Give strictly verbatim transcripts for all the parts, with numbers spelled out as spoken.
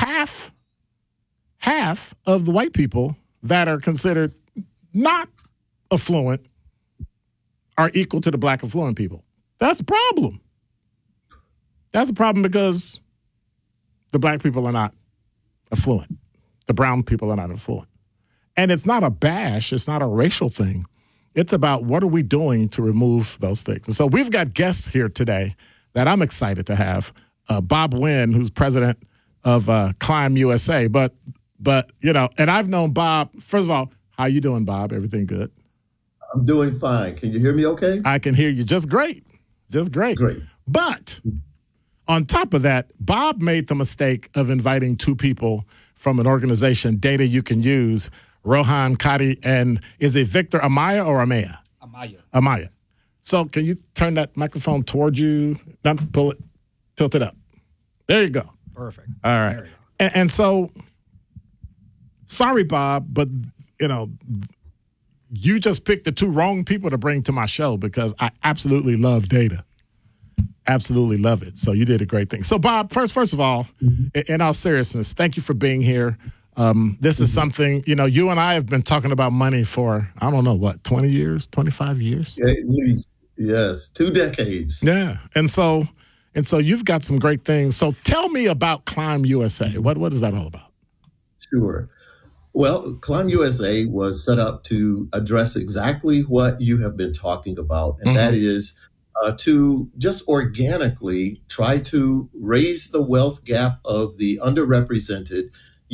half, half of the white people that are considered not affluent are equal to the black affluent people. That's a problem. That's a problem because the black people are not affluent. The brown people are not affluent. And it's not a bash. It's not a racial thing. It's about what are we doing to remove those things. And so we've got guests here today that I'm excited to have. Uh, Bob Wynn, who's president of uh, Climb U S A. But, but you know, and I've known Bob. First of all, how you doing, Bob? Everything good? I'm doing fine. Can you hear me okay? I can hear you just great. Just great. Great. But on top of that, Bob made the mistake of inviting two people from an organization, Data You Can Use, Rohan Kadi, and is it Victor Amaya or Amaya? Amaya. Amaya. So can you turn that microphone towards you? Not pull it, tilt it up. There you go. Perfect. All right. And, and so, sorry, Bob, but, you know, you just picked the two wrong people to bring to my show because I absolutely love data. Absolutely love it. So you did a great thing. So, Bob, first, first of all, mm-hmm. in all seriousness, thank you for being here. Um, this is something, you know, you and I have been talking about money for, I don't know, what, twenty years, twenty-five years? At least, yes, two decades. Yeah. And so, and so you've got some great things. So tell me about Climb U S A. What, what is that all about? Sure. Well, Climb U S A was set up to address exactly what you have been talking about, and mm-hmm. that is uh, to just organically try to raise the wealth gap of the underrepresented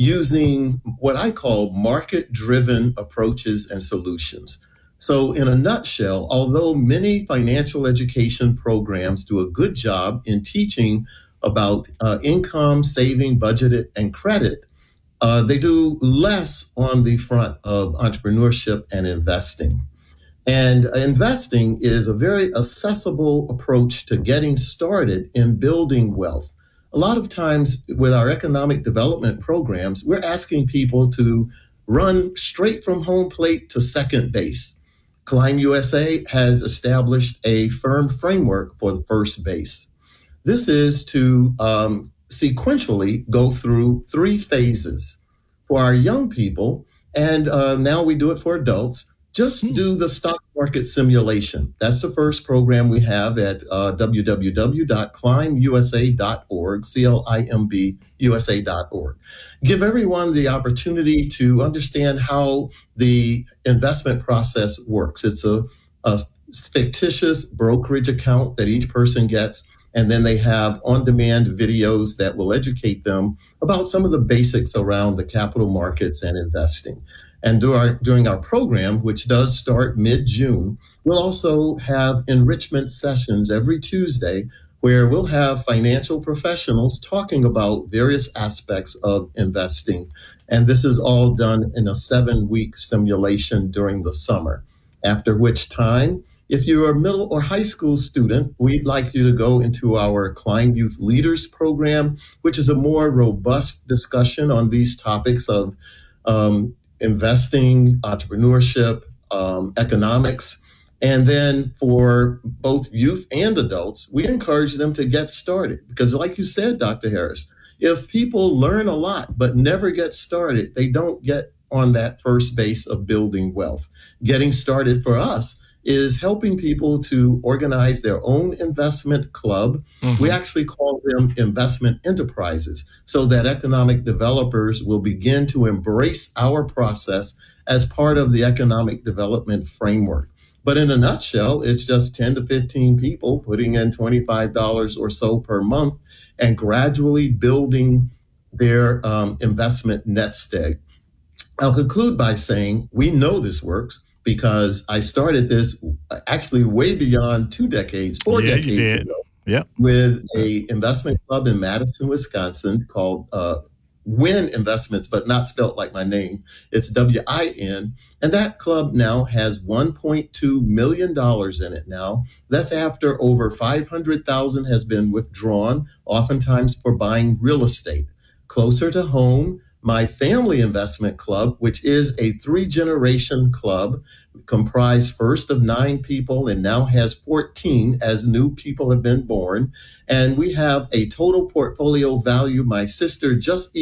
using what I call market-driven approaches and solutions. So in a nutshell, although many financial education programs do a good job in teaching about uh, income, saving, budget, and credit, uh, they do less on the front of entrepreneurship and investing. And investing is a very accessible approach to getting started in building wealth. A lot of times with our economic development programs, we're asking people to run straight from home plate to second base. Climb U S A has established a firm framework for the first base. This is to um, sequentially go through three phases. For our young people, and uh, now we do it for adults, just hmm. do the stock market simulation. That's the first program we have at uh, w w w dot climb u s a dot org, C L I M B U S A dot org. Give everyone the opportunity to understand how the investment process works. It's a, a fictitious brokerage account that each person gets, and then they have on-demand videos that will educate them about some of the basics around the capital markets and investing. And during our, during our program, which does start mid-June, we'll also have enrichment sessions every Tuesday where we'll have financial professionals talking about various aspects of investing. And this is all done in a seven-week simulation during the summer, after which time, if you're a middle or high school student, we'd like you to go into our Climb Youth Leaders program, which is a more robust discussion on these topics of um, investing, entrepreneurship, um, economics. And then for both youth and adults, we encourage them to get started. Because like you said, Doctor Harris, if people learn a lot but never get started, they don't get on that first base of building wealth. Getting started for us is helping people to organize their own investment club. Mm-hmm. We actually call them investment enterprises, so that economic developers will begin to embrace our process as part of the economic development framework. But in a nutshell, it's just ten to fifteen people putting in twenty-five dollars or so per month and gradually building their um, investment nest egg. I'll conclude by saying we know this works, because I started this actually way beyond two decades, four yeah, decades you did. ago, yep. with a investment club in Madison, Wisconsin called uh, Win Investments, but not spelt like my name. It's W I N. And that club now has one point two million dollars in it now. That's after over five hundred thousand dollars has been withdrawn, oftentimes for buying real estate. Closer to home, my family investment club, which is a three-generation club, comprised first of nine people and now has fourteen as new people have been born. And we have a total portfolio value. My sister just